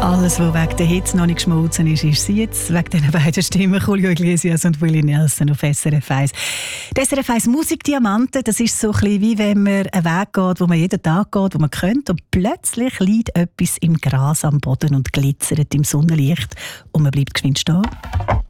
Alles, was wegen der Hitze noch nicht geschmolzen ist, ist sie jetzt. Wegen diesen beiden Stimmen, Julio Iglesias und Willie Nelson auf SRF 1. Die SRF 1 Musikdiamanten, das ist so ein bisschen wie wenn man einen Weg geht, wo man jeden Tag geht, wo man könnte, und plötzlich liegt etwas im Gras am Boden und glitzert im Sonnenlicht und man bleibt geschwind stehen.